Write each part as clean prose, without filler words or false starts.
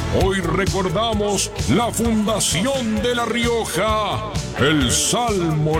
Hoy recordamos la fundación de La Rioja. El Salmo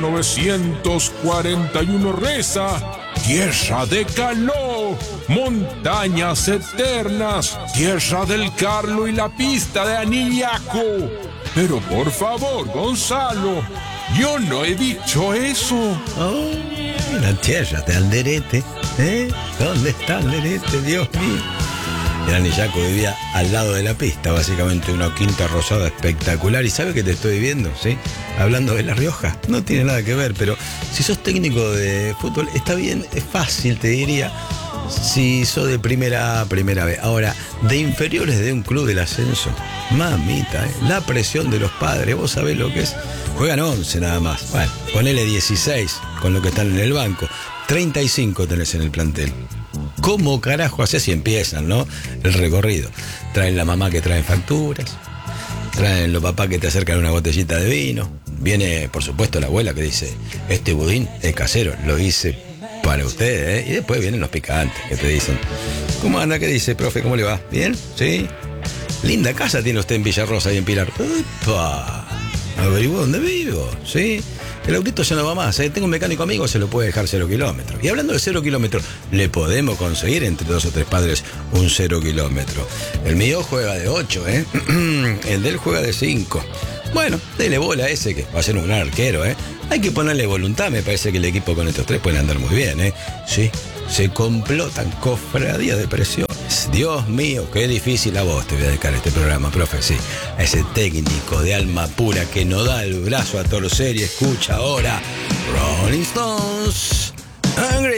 941 reza: tierra de caló, montañas eternas, tierra del Carlo y la pista de Anillaco. Pero por favor, Gonzalo, yo no he dicho eso. Oh, la tierra de Alderete, ¿eh? ¿Dónde está Alderete, Dios mío? El Anillaco vivía al lado de la pista, básicamente una quinta rosada espectacular. ¿Y sabe que te estoy viendo? ¿Sí? Hablando de La Rioja. No tiene nada que ver, pero si sos técnico de fútbol, está bien, es fácil, te diría. Si sos de primera A, primera B. Ahora, de inferiores de un club del ascenso, mamita, la presión de los padres, vos sabés lo que es. Juegan 11 nada más. Bueno, ponele 16 con lo que están en el banco. 35 tenés en el plantel. ¿Cómo carajo haces si empiezan, no? El recorrido. Traen la mamá que traen facturas, traen los papás que te acercan una botellita de vino. Viene, por supuesto, la abuela que dice: este budín es casero, lo hice para usted, ¿eh? Y después vienen los picantes que te dicen: ¿cómo anda? ¿Qué dice, profe? ¿Cómo le va? ¿Bien? ¿Sí? Linda casa tiene usted en Villarrosa y en Pilar. ¡Upa! Averiguó dónde vivo, ¿sí? El autito ya no va más, ¿eh? Tengo un mecánico amigo, se lo puede dejar 0 kilómetros. Y hablando de 0 kilómetros, le podemos conseguir entre 2 o 3 padres un 0 kilómetro. El mío juega de 8, ¿eh? El de él juega de 5. Bueno, dele bola a ese que va a ser un gran arquero, ¿eh? Hay que ponerle voluntad, me parece que el equipo con estos 3 puede andar muy bien, ¿eh? Sí, se complotan cofradías de presiones. Dios mío, qué difícil. A vos te voy a dedicar este programa, profe, sí. A ese técnico de alma pura que no da el brazo a torcer y escucha ahora Rolling Stones, Angry.